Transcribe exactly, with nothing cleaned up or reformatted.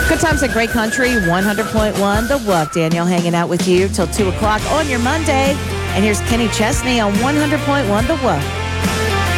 Good times at Great Country, one hundred point one The Wolf. Danielle hanging out with you till two o'clock on your Monday. And here's Kenny Chesney on one hundred point one The Wolf.